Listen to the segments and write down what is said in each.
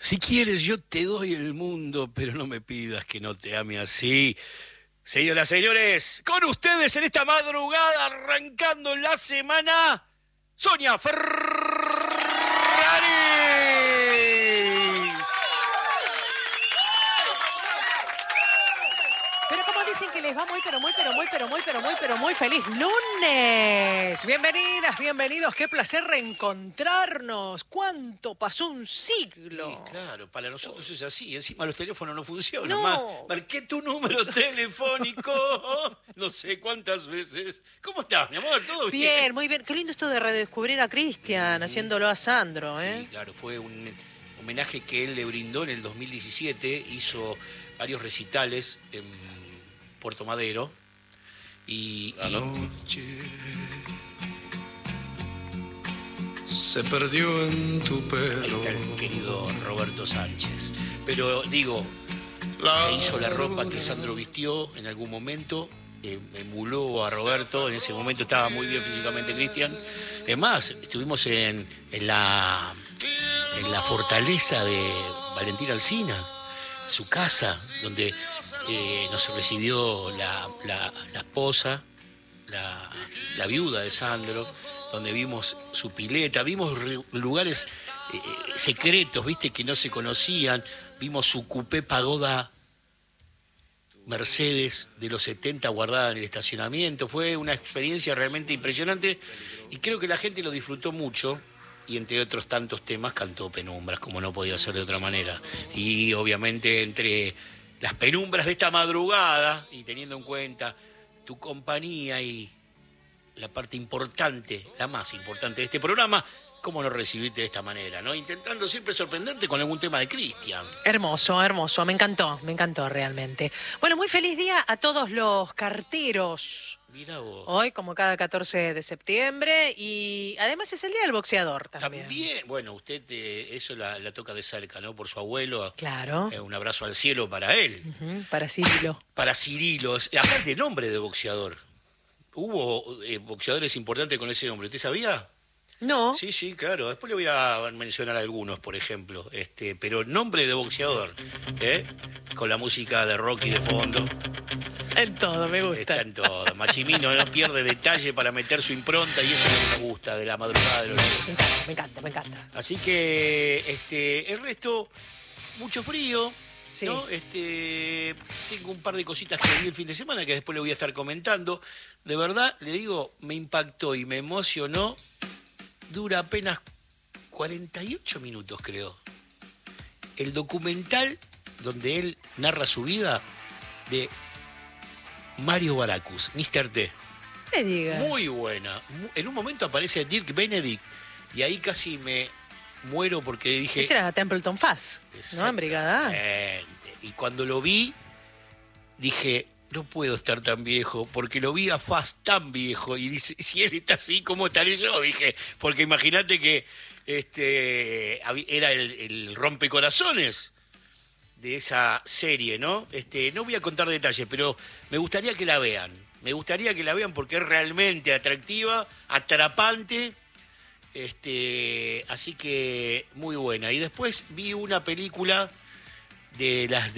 Si quieres, yo te doy el mundo, pero no me pidas que no te ame así. Señoras, señores, con ustedes en esta madrugada, arrancando la semana, Sonia Ferraris. Pero como dicen que les va muy feliz lunes. Bienvenidas, bienvenidos. Qué placer reencontrarnos. ¿Cuánto pasó un siglo? Sí, claro, para nosotros es así. Encima los teléfonos no funcionan. No. Marqué tu número telefónico no sé cuántas veces. ¿Cómo estás, mi amor? ¿Todo bien? Bien, muy bien. Qué lindo esto de redescubrir a Cristian, haciéndolo a Sandro, ¿eh? Sí, claro, fue un homenaje que él le brindó en el 2017. Hizo varios recitales en Puerto Madero. La noche se perdió en tu Ahí pelo. está el querido Roberto Sánchez. Pero digo, se hizo la ropa que Sandro vistió en algún momento, emuló a Roberto, en ese momento estaba muy bien físicamente Cristian. Es más, estuvimos en la fortaleza de Valentín Alsina, su casa, donde nos recibió la esposa, la viuda de Sandro, donde vimos su pileta, vimos lugares secretos, viste, que no se conocían, vimos su coupé pagoda Mercedes de los 70 guardada en el estacionamiento. Fue una experiencia realmente impresionante y creo que la gente lo disfrutó mucho. Y entre otros tantos temas cantó Penumbras, como no podía ser de otra manera. Y obviamente entre las penumbras de esta madrugada, y teniendo en cuenta tu compañía y la parte importante, la más importante de este programa, cómo no recibirte de esta manera, ¿no? Intentando siempre sorprenderte con algún tema de Cristian. Hermoso, hermoso. Me encantó realmente. Bueno, muy feliz día a todos los carteros. Mira vos. Hoy, como cada 14 de septiembre, y además es el día del boxeador también. También, bueno, usted eso la toca de cerca, ¿no? Por su abuelo. Claro. Un abrazo al cielo para él. Para Cirilo. Para Cirilo. Aparte, nombre de boxeador. Hubo boxeadores importantes con ese nombre. ¿Usted sabía? No. Sí, claro. Después le voy a mencionar algunos, por ejemplo. Pero nombre de boxeador, con la música de Rocky de fondo. En todo, me gusta. Está en todo. Machimino no pierde detalle para meter su impronta y eso es lo que me gusta de la madrugada de los días. Me encanta. Así que el resto, mucho frío. Sí. ¿No? Tengo un par de cositas que vi el fin de semana que después le voy a estar comentando. De verdad, le digo, me impactó y me emocionó. Dura apenas 48 minutos, creo. El documental donde él narra su vida de Mario Baracus, Mr. T. Me diga. Muy buena. En un momento aparece Dirk Benedict y ahí casi me muero porque dije... Ese era Templeton Fuzz, ¿no? En Brigada A. Y cuando lo vi, dije, no puedo estar tan viejo, porque lo vi a Fuzz tan viejo. Y dice, si él está así, ¿cómo estaré yo? Dije, porque imagínate que era el rompecorazones de esa serie, ¿no? No voy a contar detalles, pero me gustaría que la vean. Me gustaría que la vean porque es realmente atractiva, atrapante. Así que muy buena. Y después vi una película de las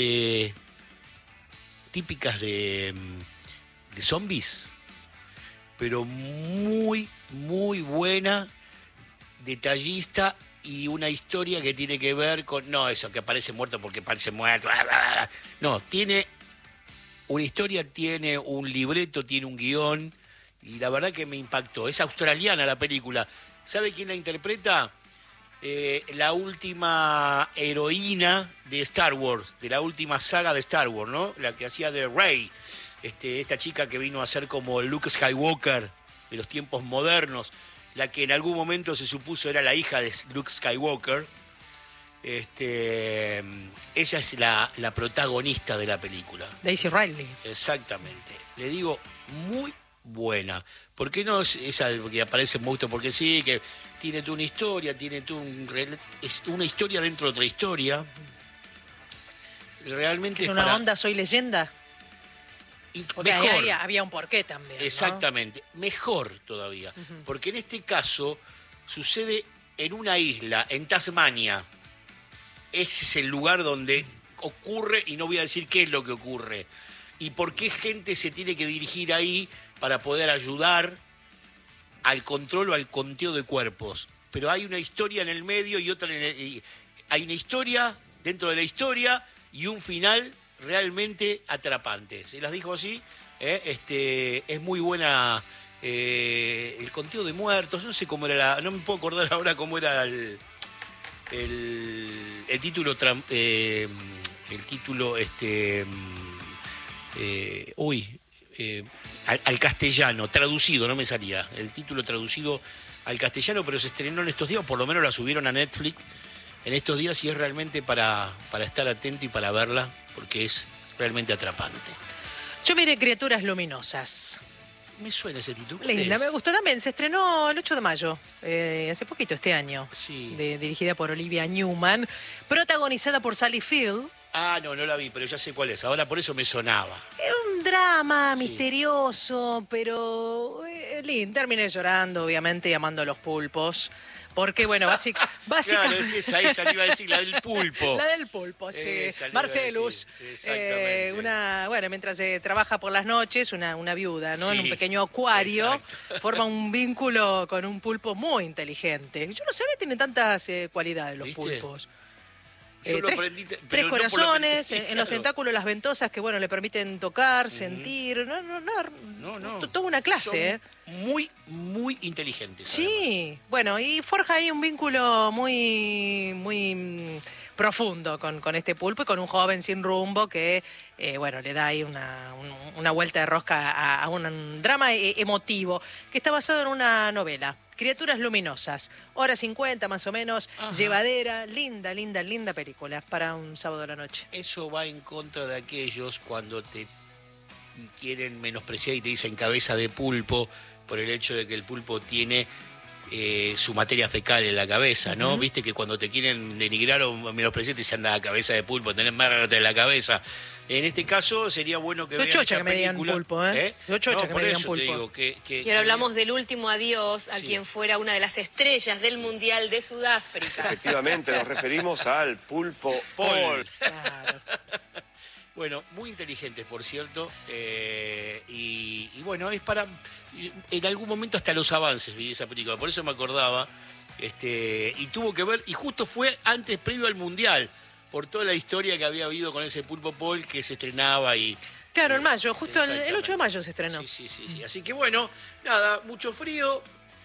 típicas de zombies, pero muy, muy buena, detallista y una historia que tiene que ver con... No, eso, que aparece muerto porque parece muerto. No, tiene una historia, tiene un libreto, tiene un guión y la verdad que me impactó. Es australiana la película. ¿Sabe quién la interpreta? La última heroína de Star Wars, de la última saga de Star Wars, ¿no? La que hacía de Rey, esta chica que vino a ser como Luke Skywalker de los tiempos modernos, la que en algún momento se supuso era la hija de Luke Skywalker. Ella es la protagonista de la película. Daisy Ridley. Exactamente. Le digo, muy buena. ¿Por qué no es esa que aparece en Monstruo? Porque sí, que tiene tú una historia, es una historia dentro de otra historia. Realmente es una onda Soy Leyenda. Porque mejor. había un porqué también, ¿no? Exactamente. Mejor todavía. Porque en este caso sucede en una isla, en Tasmania. ese es el lugar donde ocurre, y no voy a decir qué es lo que ocurre, y por qué gente se tiene que dirigir ahí para poder ayudar al control o al conteo de cuerpos. Pero hay una historia en el medio y otra hay una historia dentro de la historia y un final realmente atrapante. Se las dijo así, es muy buena el conteo de muertos, no sé cómo era no me puedo acordar ahora cómo era el título al castellano, traducido, no me salía, el título traducido al castellano, pero se estrenó en estos días, por lo menos la subieron a Netflix en estos días y es realmente para estar atento y para verla, porque es realmente atrapante. Yo miré Criaturas Luminosas. Me suena ese título. Linda, me gustó también. Se estrenó el 8 de mayo, hace poquito, este año. Sí. Dirigida por Olivia Newman, protagonizada por Sally Field. Ah, no la vi, pero ya sé cuál es. Ahora por eso me sonaba. Es un drama Sí. misterioso, pero lindo. Terminé llorando, obviamente, y amando a los pulpos. Porque, bueno, básicamente... Claro, es esa le iba a decir, la del pulpo. La del pulpo, sí. Esa le iba a Marcelus. decir, exactamente. Bueno, mientras trabaja por las noches, una viuda, ¿no? Sí, En un pequeño acuario, exacto. forma un vínculo con un pulpo muy inteligente. Yo no sabía que tienen tantas cualidades los ¿Viste? pulpos. Yo lo Tres, aprendí, tres pero no por lo que- corazones, sí, en los claro. tentáculos las ventosas que, bueno, le permiten tocar, sentir. No. Toda una clase, Son muy, muy inteligentes. Sí, bueno, y forja ahí un vínculo muy, muy profundo con este pulpo y con un joven sin rumbo que, bueno, le da ahí una vuelta de rosca a un drama emotivo que está basado en una novela. Criaturas Luminosas, hora 50 más o menos, Ajá. llevadera, linda película para un sábado a la noche. Eso va en contra de aquellos cuando te quieren menospreciar y te dicen cabeza de pulpo por el hecho de que el pulpo tiene su materia fecal en la cabeza, ¿no? Viste que cuando te quieren denigrar o menospreciar te dicen anda cabeza de pulpo, tenés márgate en la cabeza. En este caso sería bueno que Yo vean chocha esta que me digan película. pulpo, ¿eh? Yo chocha que por me digan eso pulpo. te digo que Y ahora hablamos del último adiós a Sí. quien fuera una de las estrellas del Mundial de Sudáfrica. Efectivamente, nos referimos al pulpo Paul. Claro. Bueno, muy inteligentes, por cierto, y bueno, es para... En algún momento hasta los avances vi esa película, por eso me acordaba, y tuvo que ver, y justo fue antes, previo al Mundial, por toda la historia que había habido con ese Pulpo Paul que se estrenaba y... Claro, en mayo, justo el Exactamente. 8 de mayo se estrenó. Sí. Así que bueno, nada, mucho frío.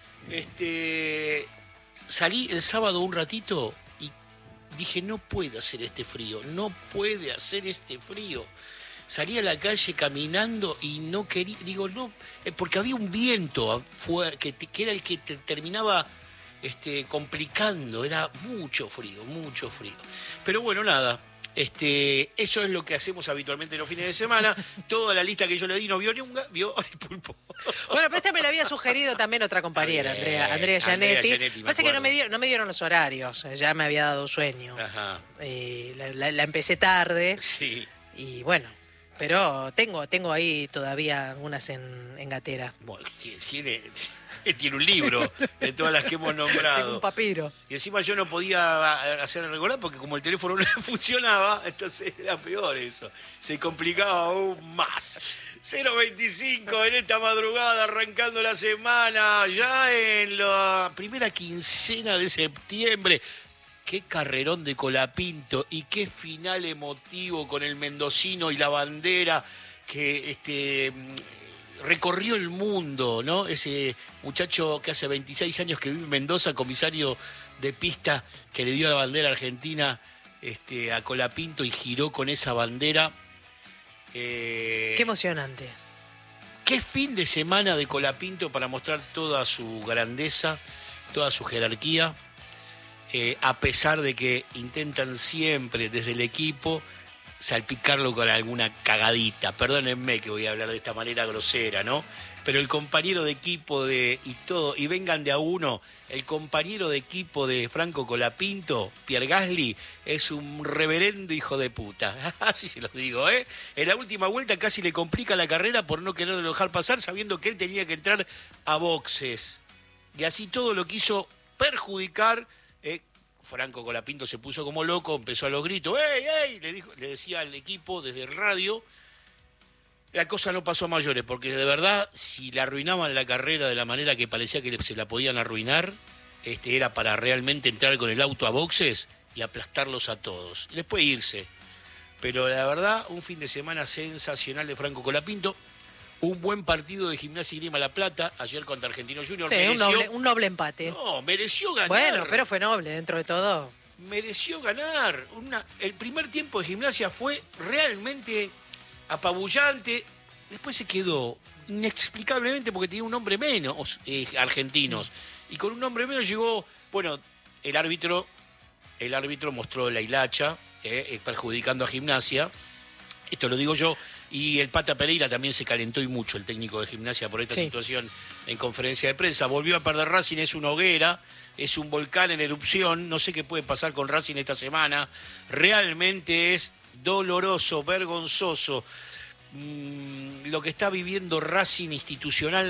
Salí el sábado un ratito y dije, no puede hacer este frío, no puede hacer este frío. Salí a la calle caminando y no quería, digo, no, porque había un viento que era el que te terminaba complicando, era mucho frío. Pero bueno, nada. Eso es lo que hacemos habitualmente en los fines de semana. Toda la lista que yo le di no vio vio el pulpo. Bueno, pero esta me la había sugerido también otra compañera, Está bien, Andrea Gianetti. Gianetti, me Pasa que acuerdo. no me dieron los horarios, ya me había dado sueño. Ajá, La empecé tarde sí. y bueno, pero tengo ahí todavía algunas en gatera. Bueno, tiene un libro de todas las que hemos Tengo nombrado. un papiro. Y encima yo no podía hacer recordar porque como el teléfono no funcionaba, entonces era peor eso. Se complicaba aún más. 025 en esta madrugada, arrancando la semana, ya en la primera quincena de septiembre. Qué carrerón de Colapinto y qué final emotivo con el mendocino y la bandera que recorrió el mundo, ¿no? Ese muchacho que hace 26 años que vive en Mendoza, comisario de pista, que le dio la bandera argentina a Colapinto y giró con esa bandera. Qué emocionante. Qué fin de semana de Colapinto para mostrar toda su grandeza, toda su jerarquía, a pesar de que intentan siempre desde el equipo salpicarlo con alguna cagadita. Perdónenme que voy a hablar de esta manera grosera, ¿no? Pero el compañero de equipo y vengan de a uno, el compañero de equipo de Franco Colapinto, Pierre Gasly, es un reverendo hijo de puta. Así se los digo, ¿eh? En la última vuelta casi le complica la carrera por no quererlo dejar pasar, sabiendo que él tenía que entrar a boxes. Y así todo lo quiso perjudicar, Franco Colapinto se puso como loco, empezó a los gritos, ¡ey, ey! Le decía al equipo desde el radio. La cosa no pasó a mayores, porque de verdad, si le arruinaban la carrera de la manera que parecía que se la podían arruinar, era para realmente entrar con el auto a boxes y aplastarlos a todos. Y después irse. Pero la verdad, un fin de semana sensacional de Franco Colapinto. Un buen partido de Gimnasia y Grima La Plata, ayer contra Argentinos Juniors. Sí, Mereció, un noble empate. no, mereció ganar. Bueno, pero fue noble dentro de todo. Mereció ganar. El primer tiempo de Gimnasia fue realmente apabullante. Después se quedó inexplicablemente porque tenía un hombre menos, Argentinos. Y con un hombre menos llegó, bueno, el árbitro mostró la hilacha, perjudicando a Gimnasia. Esto lo digo yo. Y el Pata Pereira también se calentó y mucho, el técnico de Gimnasia, por esta situación en conferencia de prensa. Volvió a perder Racing, es una hoguera, es un volcán en erupción. No sé qué puede pasar con Racing esta semana. Realmente es doloroso, vergonzoso lo que está viviendo Racing institucional.